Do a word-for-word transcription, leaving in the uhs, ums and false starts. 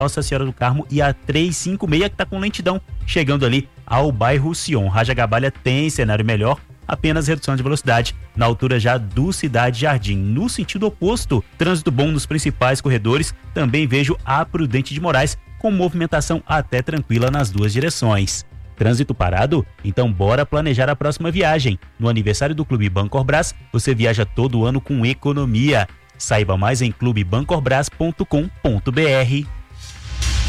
Nossa Senhora do Carmo e a trezentos e cinquenta e seis que está com lentidão, chegando ali ao bairro Sion. Rajagabalha tem cenário melhor, apenas redução de velocidade na altura já do Cidade Jardim. No sentido oposto, trânsito bom nos principais corredores, também vejo a Prudente de Moraes com movimentação até tranquila nas duas direções. Trânsito parado? Então bora planejar a próxima viagem. No aniversário do Clube Bancorbras, você viaja todo ano com economia. Saiba mais em clube bancorbras ponto com ponto br.